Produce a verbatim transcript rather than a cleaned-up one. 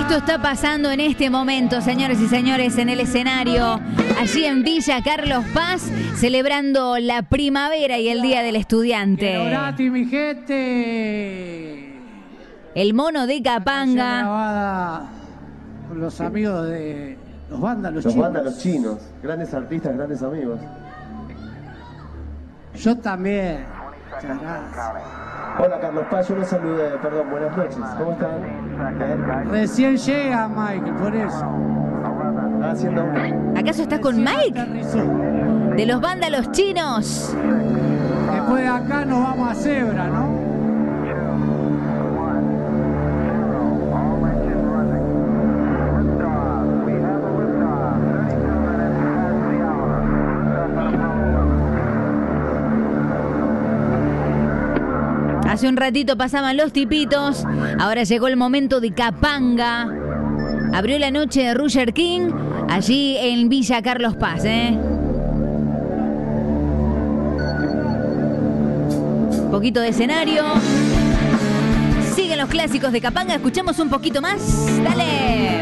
Esto está pasando en este momento, señores y señores, en el escenario, allí en Villa Carlos Paz, celebrando la primavera y el Día del Estudiante. Orati, mi gente. El mono de Canción Capanga. grabada con los amigos de los vándalos Los chinos. vándalos chinos, grandes artistas, grandes amigos. Yo también. Muchas gracias. Hola Carlos Paz, yo los saludé, perdón, buenas noches. ¿Cómo están? ¿Bien? Recién llega Michael, por eso. ¿Están haciendo? ¿Acaso estás con Recién Mike? aterrizó. De los vándalos chinos. Después de acá nos vamos a Zebra, ¿no? Hace un ratito pasaban los tipitos, ahora llegó el momento de Capanga. Abrió la noche de Roger King, allí en Villa Carlos Paz, ¿eh? Poquito de escenario. Siguen los clásicos de Capanga, escuchamos un poquito más. ¡Dale!